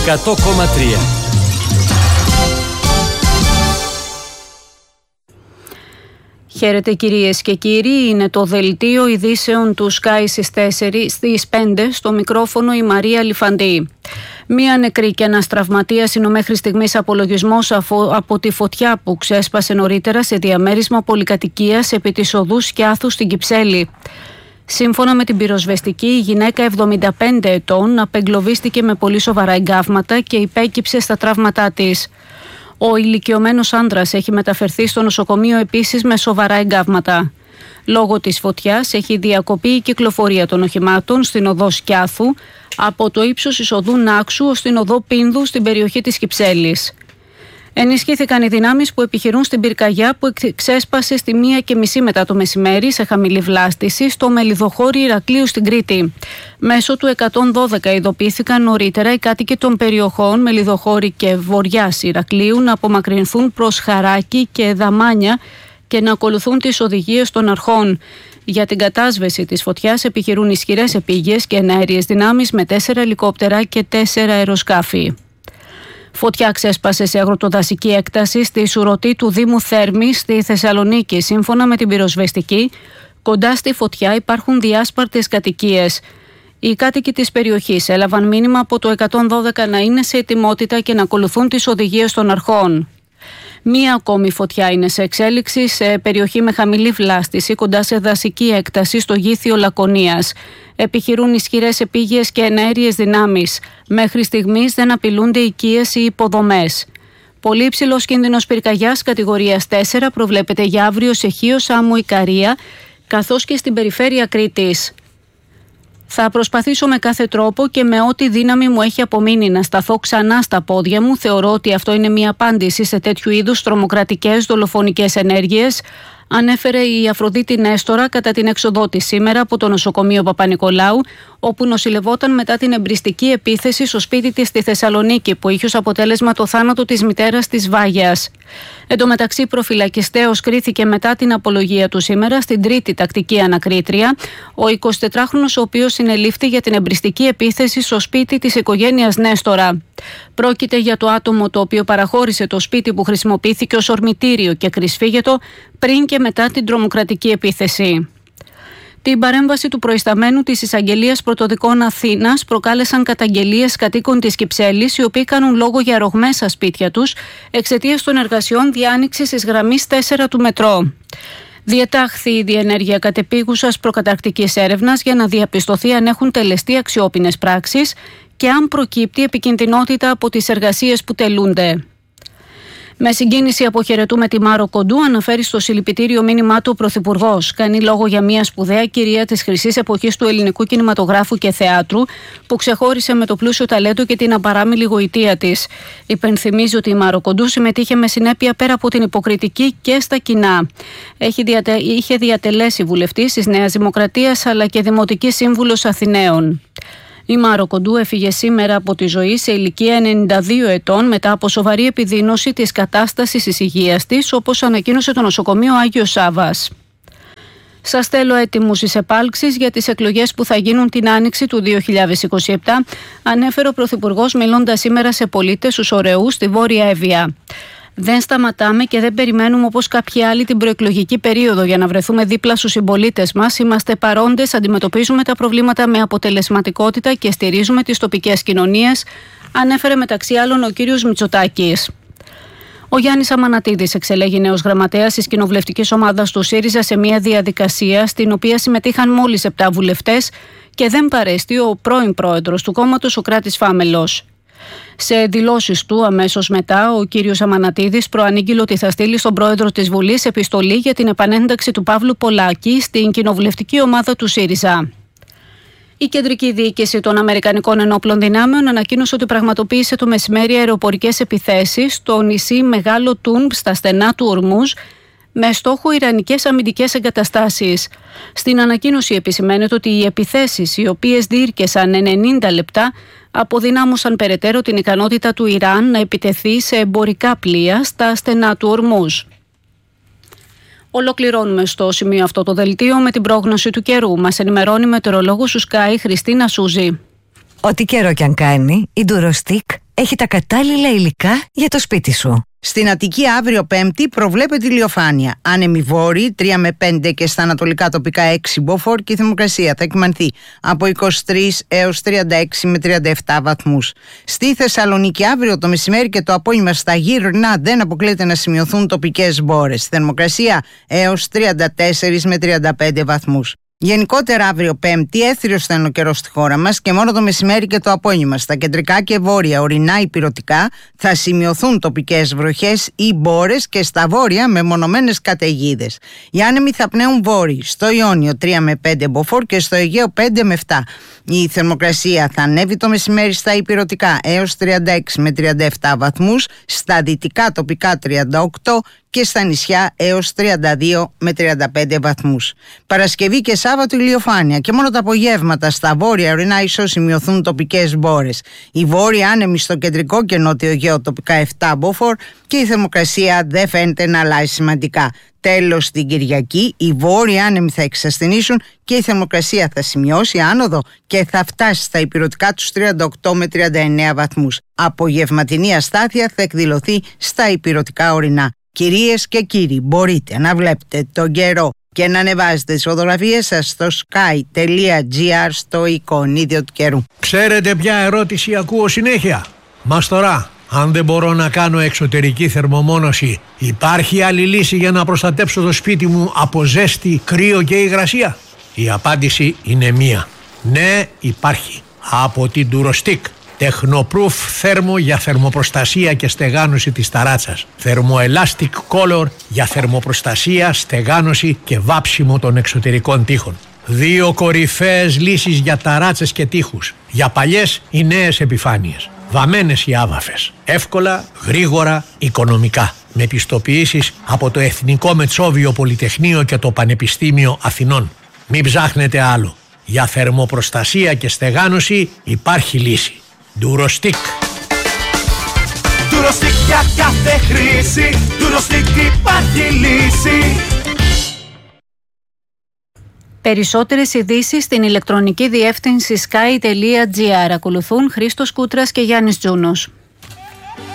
100,3. Χαίρετε κυρίες και κύριοι, είναι το δελτίο ειδήσεων του Sky στις 5, στο μικρόφωνο η Μαρία Λιφαντή. Μία νεκρή και ένας τραυματίας είναι ο μέχρι στιγμής απολογισμός από τη φωτιά που ξέσπασε νωρίτερα σε διαμέρισμα πολυκατοικίας επί της οδού Σκιάθου στην Κυψέλη. Σύμφωνα με την πυροσβεστική, η γυναίκα 75 ετών απεγκλωβίστηκε με πολύ σοβαρά εγκάβματα και υπέκυψε στα τραύματά της. Ο ηλικιωμένος άντρας έχει μεταφερθεί στο νοσοκομείο επίσης με σοβαρά εγκάβματα. Λόγω της φωτιάς έχει διακοπεί η κυκλοφορία των οχημάτων στην οδό Σκιάθου από το ύψος της οδού Νάξου ως την οδό Πίνδου στην περιοχή της Κυψέλης. Ενισχύθηκαν οι δυνάμεις που επιχειρούν στην πυρκαγιά που ξέσπασε στη 1:30 μετά το μεσημέρι σε χαμηλή βλάστηση στο Μελιδοχώρι Ηρακλείου στην Κρήτη. Μέσω του 112 ειδοποιήθηκαν νωρίτερα οι κάτοικοι των περιοχών Μελιδοχώρι και Βοριάς Ηρακλείου να απομακρυνθούν προς Χαράκη και Δαμάνια και να ακολουθούν τις οδηγίες των αρχών. Για την κατάσβεση της φωτιάς επιχειρούν ισχυρές επίγειες και εναέριες δυνάμεις με 4 ελικόπτερα και 4 αεροσκάφη. Φωτιά ξέσπασε σε αγροτοδασική έκταση στη Σουρωτή του Δήμου Θέρμης στη Θεσσαλονίκη. Σύμφωνα με την πυροσβεστική, κοντά στη φωτιά υπάρχουν διάσπαρτες κατοικίες. Οι κάτοικοι της περιοχής έλαβαν μήνυμα από το 112 να είναι σε ετοιμότητα και να ακολουθούν τις οδηγίες των αρχών. Μία ακόμη φωτιά είναι σε εξέλιξη σε περιοχή με χαμηλή βλάστηση κοντά σε δασική έκταση στο Γήθιο Λακωνίας. Επιχειρούν ισχυρές επίγειες και εναέριες δυνάμεις. Μέχρι στιγμής δεν απειλούνται οικίες ή υποδομές. Πολύ υψηλός κίνδυνος πυρκαγιάς κατηγορίας 4 προβλέπεται για αύριο σε Χίο, Σάμο, Ικαρία, καθώς και στην περιφέρεια Κρήτης. Θα προσπαθήσω με κάθε τρόπο και με ό,τι δύναμη μου έχει απομείνει να σταθώ ξανά στα πόδια μου. Θεωρώ ότι αυτό είναι μια απάντηση σε τέτοιου είδους τρομοκρατικές δολοφονικές ενέργειες, ανέφερε η Αφροδίτη Νέστορα κατά την έξοδό της σήμερα από το νοσοκομείο Παπα-Νικολάου, όπου νοσηλευόταν μετά την εμπριστική επίθεση στο σπίτι της στη Θεσσαλονίκη, που είχε ως αποτέλεσμα το θάνατο της μητέρας της Βάγιας. Εν τω μεταξύ, προφυλακιστέως κρίθηκε μετά την απολογία του σήμερα στην τρίτη τακτική ανακρίτρια, ο 24χρονος, ο οποίος συνελήφθη για την εμπριστική επίθεση στο σπίτι της οικογένειας Νέστορα. Πρόκειται για το άτομο το οποίο παραχώρησε το σπίτι που χρησιμοποιήθηκε ως ορμητήριο και κρυσφύγετο πριν και μετά την τρομοκρατική επίθεση. Την παρέμβαση του προϊσταμένου της Εισαγγελίας Πρωτοδικών Αθήνας προκάλεσαν καταγγελίες κατοίκων της Κυψέλης, οι οποίοι κάνουν λόγο για ρογμές στα σπίτια τους εξαιτίας των εργασιών διάνοιξης της γραμμής 4 του μετρό. Διετάχθη η διενέργεια κατεπίγουσας προκαταρκτικής έρευνας για να διαπιστωθεί αν έχουν τελεστεί αξιόπινες πράξεις και αν προκύπτει επικινδυνότητα από τις εργασίες που τελούνται. Με συγκίνηση αποχαιρετούμε τη Μάρο Κοντού, αναφέρει στο συλληπιτήριο μήνυμά του ο Πρωθυπουργός. Κάνει λόγο για μια σπουδαία κυρία της χρυσής εποχής του ελληνικού κινηματογράφου και θεάτρου, που ξεχώρισε με το πλούσιο ταλέντο και την απαράμιλη γοητεία της. Υπενθυμίζει ότι η Μάρο Κοντού συμμετείχε με συνέπεια πέρα από την υποκριτική και στα κοινά. Είχε διατελέσει βουλευτής της Νέας Δημοκρατίας αλλά και δημοτική σύμβουλος Αθηναίων. Η Μάρο Κοντού έφυγε σήμερα από τη ζωή σε ηλικία 92 ετών μετά από σοβαρή επιδείνωση της κατάστασης της υγείας της, όπως ανακοίνωσε το νοσοκομείο Άγιος Σάββας. Σας στέλνω έτοιμους εις επάλξεις για τις εκλογές που θα γίνουν την άνοιξη του 2027, ανέφερε ο Πρωθυπουργός μιλώντας σήμερα σε πολίτες στους Ωρεούς στη Βόρεια Εύβοια. Δεν σταματάμε και δεν περιμένουμε όπως κάποιοι άλλοι την προεκλογική περίοδο για να βρεθούμε δίπλα στους συμπολίτες μας. Είμαστε παρόντες, αντιμετωπίζουμε τα προβλήματα με αποτελεσματικότητα και στηρίζουμε τις τοπικές κοινωνίες, ανέφερε μεταξύ άλλων ο κύριος Μητσοτάκης. Ο Γιάννης Αμανατίδης εξελέγει νέος γραμματέας της κοινοβουλευτικής ομάδας του ΣΥΡΙΖΑ σε μια διαδικασία στην οποία συμμετείχαν μόλις 7 βουλευτές και δεν παρέστη ο πρώην πρόεδρος του κόμματος, Σωκράτης Φάμελος. Σε δηλώσεις του αμέσως μετά, ο κύριος Αμανατίδης προανήγγειλε ότι θα στείλει στον πρόεδρο της Βουλής επιστολή για την επανένταξη του Παύλου Πολάκη στην κοινοβουλευτική ομάδα του ΣΥΡΙΖΑ. Η κεντρική διοίκηση των Αμερικανικών Ενόπλων Δυνάμεων ανακοίνωσε ότι πραγματοποίησε το μεσημέρι αεροπορικές επιθέσεις στο νησί Μεγάλο Τούνμπ στα στενά του Ορμούζ με στόχο ιρανικές αμυντικές εγκαταστάσεις. Στην ανακοίνωση επισημαίνεται ότι οι επιθέσεις, οι οποίες διήρκεσαν 90 λεπτά, αποδυνάμωσαν περαιτέρω την ικανότητα του Ιράν να επιτεθεί σε εμπορικά πλοία στα στενά του Ορμούζ. Ολοκληρώνουμε στο σημείο αυτό το δελτίο με την πρόγνωση του καιρού. Μας ενημερώνει μετεωρολόγος του Sky Χριστίνα Σούζη. Ό,τι καιρό κι αν κάνει, η Ντουροστίκ έχει τα κατάλληλα υλικά για το σπίτι σου. Στην Αττική αύριο Πέμπτη προβλέπεται ηλιοφάνεια. Άνεμοι βόρειοι 3 με 5 και στα ανατολικά τοπικά 6 μποφόρ και η θερμοκρασία θα εκμανθεί από 23 έως 36 με 37 βαθμούς. Στη Θεσσαλονίκη αύριο το μεσημέρι και το απόγευμα στα γύρνα δεν αποκλείεται να σημειωθούν τοπικές μπόρες. Θερμοκρασία έως 34 με 35 βαθμούς. Γενικότερα αύριο Πέμπτη έθριος θα είναι ο καιρός στη χώρα μας και μόνο το μεσημέρι και το απόγευμα στα κεντρικά και βόρεια ορεινά ηπειρωτικά θα σημειωθούν τοπικές βροχές ή μπόρες και στα βόρεια μεμονωμένες καταιγίδες. Οι άνεμοι θα πνέουν βόρειοι, στο Ιόνιο 3 με 5 μποφόρ και στο Αιγαίο 5 με 7. Η θερμοκρασία θα ανέβει το μεσημέρι στα ηπειρωτικά έως 36 με 37 βαθμούς, στα δυτικά τοπικά 38 και στα νησιά έως 32 με 35 βαθμούς. Παρασκευή και Σάββατο ηλιοφάνεια και μόνο τα απογεύματα στα βόρεια ορεινά ίσως σημειωθούν τοπικές μπόρες. Οι βόρειοι άνεμοι στο κεντρικό και νότιο Αιγαίο τοπικά 7 μποφόρ και η θερμοκρασία δεν φαίνεται να αλλάζει σημαντικά. Τέλος, την Κυριακή οι βόρειοι άνεμοι θα εξασθενήσουν και η θερμοκρασία θα σημειώσει άνοδο και θα φτάσει στα ηπειρωτικά τους 38 με 39 βαθμούς. Απογευματινή αστάθεια θα εκδηλωθεί στα ηπειρωτικά ορεινά. Κυρίες και κύριοι, μπορείτε να βλέπετε τον καιρό και να ανεβάζετε τις φωτογραφίες σας στο sky.gr στο εικονίδιο του καιρού. Ξέρετε ποια ερώτηση ακούω συνέχεια? Μας τώρα, αν δεν μπορώ να κάνω εξωτερική θερμομόνωση, υπάρχει άλλη λύση για να προστατέψω το σπίτι μου από ζέστη, κρύο και υγρασία? Η απάντηση είναι μία. Ναι, υπάρχει. Από την Durostick. Technoproof θέρμο για θερμοπροστασία και στεγάνωση της ταράτσας. Thermoelastic Color για θερμοπροστασία, στεγάνωση και βάψιμο των εξωτερικών τοίχων. 2 κορυφαίες λύσεις για ταράτσες και τοίχους. Για παλιές ή νέες επιφάνειες. Βαμμένες ή άβαφες. Εύκολα, γρήγορα, οικονομικά. Με πιστοποιήσεις από το Εθνικό Μετσόβιο Πολυτεχνείο και το Πανεπιστήμιο Αθηνών. Μην ψάχνετε άλλο. Για θερμοπροστασία και στεγάνωση υπάρχει λύση. Durostick. Durostick για κάθε χρήση. Durostick υπάρχει λύση. Περισσότερες ειδήσεις στην ηλεκτρονική διεύθυνση sky.gr. Ακολουθούν Χρήστος Κούτρας και Γιάννης Τζούνος.